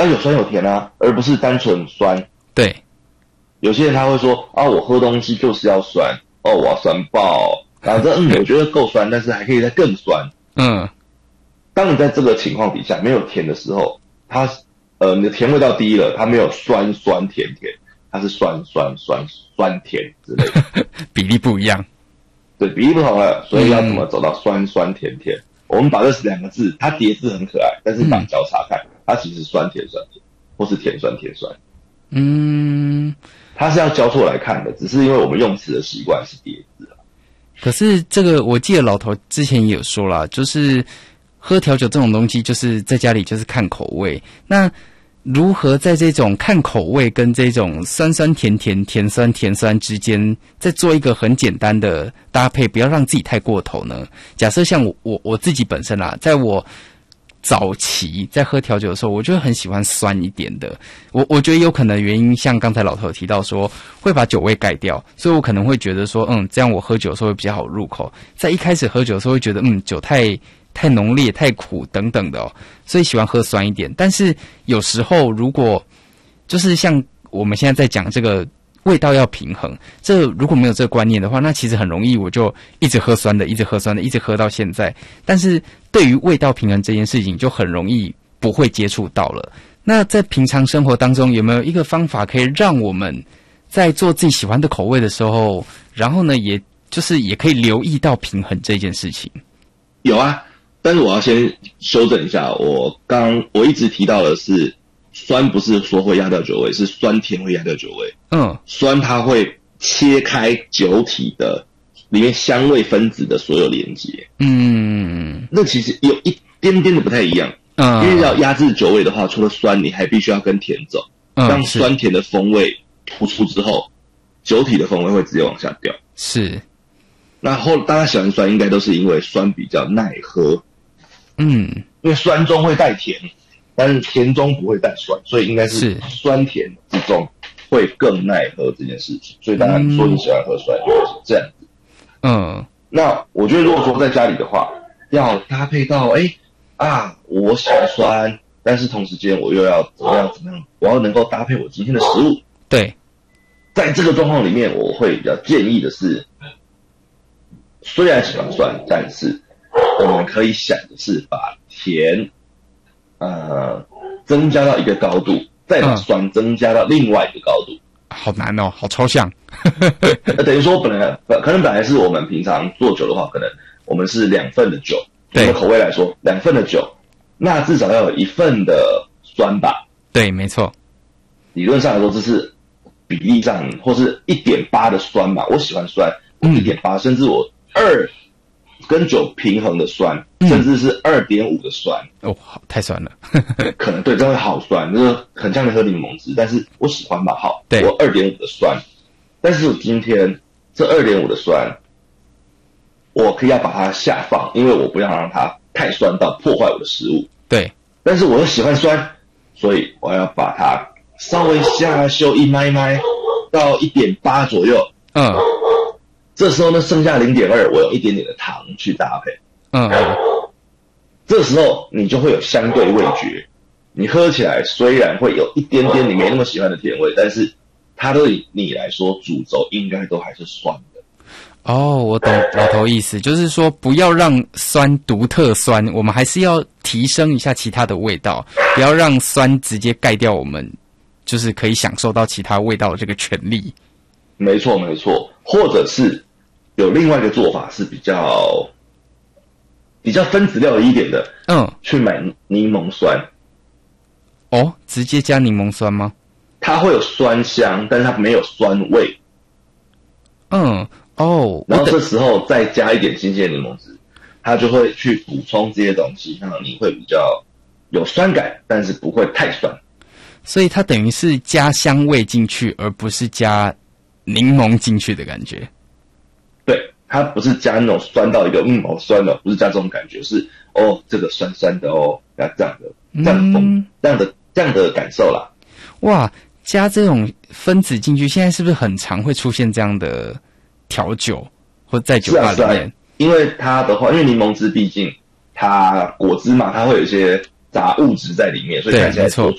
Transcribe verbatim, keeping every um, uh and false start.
啊有酸有甜啊，而不是单纯酸。 对， 有些人他会说啊，我喝东西就是要酸，哦，我要酸爆，然后这嗯，我觉得够酸，但是还可以再更酸。 嗯， 当你在这个情况底下没有甜的时候，它呃你的甜味道低了，它没有酸酸甜甜，它是酸酸酸酸甜之类的， 比例不一样。 对，比例不同了，所以要怎么走到酸酸甜甜？嗯、我们把这两个字，它叠字很可爱，但是把交叉看，它其实酸甜酸甜，或是甜酸甜酸。 嗯， 它是要交错来看的，只是因为我们用词的习惯是叠字啊。 可是这个我记得老头之前也有说啦，就是喝调酒这种东西，就是在家里就是看口味。那如何在这种看口味跟这种酸酸甜甜、甜酸甜酸之间，再做一个很简单的搭配，不要让自己太过头呢？假设像我我我自己本身啦，在我早期在喝调酒的时候，我就很喜欢酸一点的。我我觉得有可能原因，像刚才老头有提到说，会把酒味盖掉，所以我可能会觉得说，嗯，这样我喝酒的时候会比较好入口。在一开始喝酒的时候，会觉得嗯，酒太太浓烈、太苦等等的哦，所以喜欢喝酸一点。但是有时候如果就是像我们现在在讲这个味道要平衡，这如果没有这个观念的话，那其实很容易我就一直喝酸的，一直喝酸的，一直喝到现在。但是对于味道平衡这件事情，就很容易不会接触到了。那在平常生活当中，有没有一个方法可以让我们在做自己喜欢的口味的时候，然后呢，也就是也可以留意到平衡这件事情？ 有啊，但是我要先修正一下，我刚我一直提到的是酸，不是说会压掉酒味，是酸甜会压掉酒味。 嗯， 酸它会切开酒体的里面香味分子的所有连接。嗯，那其实有一点点的不太一样。嗯，因为要压制酒味的话，除了酸，你还必须要跟甜走。嗯，当酸甜的风味突出之后，酒体的风味会直接往下掉。 是。 那后大家喜欢酸，应该都是因为酸比较耐喝。嗯，因为酸中会带甜，但是甜中不会带酸，所以应该是酸甜之中会更耐喝这件事情。所以当然说你喜欢喝酸，就是这样子。嗯，那我觉得如果说在家里的话，要搭配到哎、欸、啊，我喜欢酸，但是同时间我又要怎么样怎么样，我要能够搭配我今天的食物。 对，在这个状况里面，我会比较建议的是，虽然喜欢酸，但是我们可以想的是把甜呃增加到一个高度，再把酸增加到另外一个高度。 好难哦，好抽象。 等于说本来可能本来是我们平常做酒的话，可能我们是两份的酒，对口味来说两份的酒，那至少要有一份的酸吧？ 对，没错。 理论上来说，这是比例上或是 一点八 的酸吧。我喜欢酸，我 一点八、嗯、甚至我二跟酒平衡的酸，嗯、甚至是 二点五 的酸。 哦，好，太酸了。 可能对，这会好酸，就是很像你喝柠檬汁，但是我喜欢吧，好，对，我 二点五 的酸，但是我今天这 二点五 的酸，我可以要把它下放，因为我不要让它太酸到破坏我的食物。 对， 但是我又喜欢酸，所以我要把它稍微下修一麦麦到 一点八 左右。嗯。这时候呢，剩下 零点二， 我用一点点的糖去搭配。嗯，这时候你就会有相对味觉，你喝起来虽然会有一点点你没那么喜欢的甜味，但是它对你来说主轴应该都还是酸的。 哦，我懂老头意思，就是说不要让酸独特酸，我们还是要提升一下其他的味道，不要让酸直接盖掉我们就是可以享受到其他味道的这个权利。 没错没错，或者是有另外一个做法是比较比较分子料理一点的，嗯，去买柠檬酸。 哦，直接加柠檬酸吗？ 它会有酸香，但是它没有酸味。 嗯，哦， 然后这时候再加一点新鲜柠檬汁，它就会去补充这些东西，让你会比较有酸感，但是不会太酸。 所以它等于是加香味进去，而不是加柠檬进去的感觉。 对，它不是加那种酸到一个嗯好酸的，不是加这种感觉，是哦这个酸酸的哦，这样的这样的风、嗯、这样的这样的感受啦。 哇，加这种分子进去，现在是不是很常会出现这样的调酒或在酒吧里面？是啊是啊， 因为它的话，因为柠檬汁毕竟它果汁嘛，它会有一些杂物质在里面，所以看起来